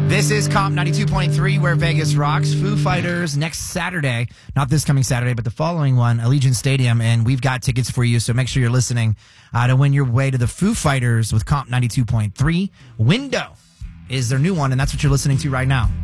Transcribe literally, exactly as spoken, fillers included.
This is Comp ninety-two point three, where Vegas rocks. Foo Fighters next Saturday, not this coming Saturday, but the following one, Allegiant Stadium, and we've got tickets for you, so make sure you're listening uh, to win your way to the Foo Fighters with Comp ninety-two point three. Window is their new one, and that's what you're listening to right now.